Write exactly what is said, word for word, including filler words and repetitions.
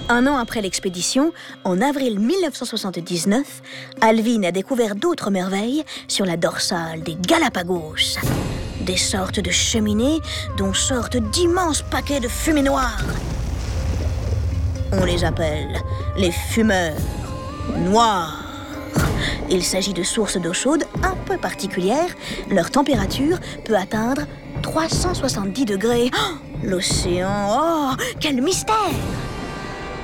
Un an après l'expédition, en avril mille neuf cent soixante-dix-neuf, Alvin a découvert d'autres merveilles sur la dorsale des Galapagos. Des sortes de cheminées dont sortent d'immenses paquets de fumée noire. On les appelle les fumeurs noirs. Il s'agit de sources d'eau chaude un peu particulières. Leur température peut atteindre trois cent soixante-dix degrés. Oh, l'océan, oh, quel mystère!